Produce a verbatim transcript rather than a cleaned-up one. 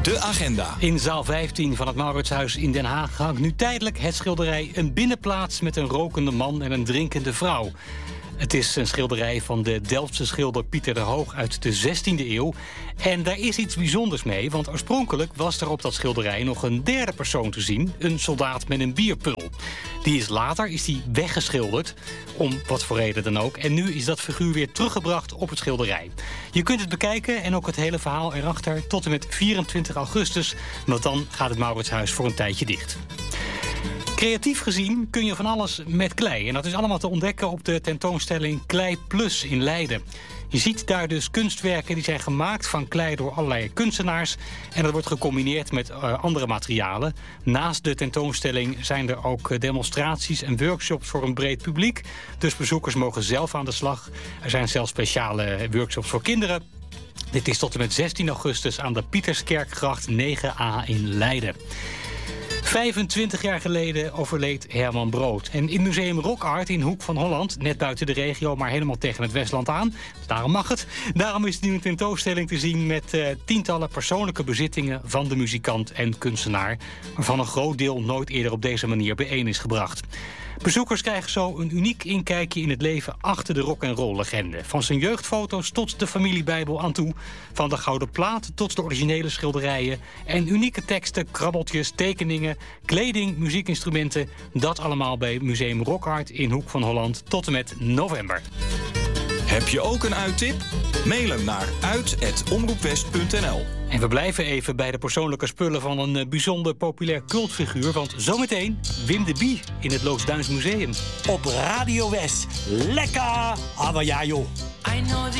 De agenda. In zaal vijftien van het Mauritshuis in Den Haag hangt nu tijdelijk het schilderij Een binnenplaats met een rokende man en een drinkende vrouw. Het is een schilderij van de Delftse schilder Pieter de Hoog uit de zestiende eeuw. En daar is iets bijzonders mee, want oorspronkelijk was er op dat schilderij nog een derde persoon te zien, een soldaat met een bierpul. Die is later is die weggeschilderd, om wat voor reden dan ook. En nu is dat figuur weer teruggebracht op het schilderij. Je kunt het bekijken en ook het hele verhaal erachter tot en met vierentwintig augustus. Want dan gaat het Mauritshuis voor een tijdje dicht. Creatief gezien kun je van alles met klei. En dat is allemaal te ontdekken op de tentoonstelling Klei Plus in Leiden. Je ziet daar dus kunstwerken die zijn gemaakt van klei door allerlei kunstenaars. En dat wordt gecombineerd met uh, andere materialen. Naast de tentoonstelling zijn er ook demonstraties en workshops voor een breed publiek. Dus bezoekers mogen zelf aan de slag. Er zijn zelfs speciale workshops voor kinderen. Dit is tot en met zestien augustus aan de Pieterskerkgracht negen a in Leiden. vijfentwintig jaar geleden overleed Herman Brood. En in Museum Rock Art in Hoek van Holland, net buiten de regio, maar helemaal tegen het Westland aan, dus daarom mag het. Daarom is het nu een tentoonstelling te zien met uh, tientallen persoonlijke bezittingen van de muzikant en kunstenaar, waarvan een groot deel nooit eerder op deze manier bijeen is gebracht. Bezoekers krijgen zo een uniek inkijkje in het leven achter de rock'n'roll-legende. Van zijn jeugdfoto's tot de familiebijbel aan toe. Van de gouden plaat tot de originele schilderijen. En unieke teksten, krabbeltjes, tekeningen, kleding, muziekinstrumenten. Dat allemaal bij Museum Rock Art in Hoek van Holland tot en met november. Heb je ook een uittip? Mail hem naar uit at omroepwest punt n l. En we blijven even bij de persoonlijke spullen van een uh, bijzonder populair cultfiguur. Want zometeen Wim de Bie in het Loosduins Museum. Op Radio West. Lekker! Aber ja, joh.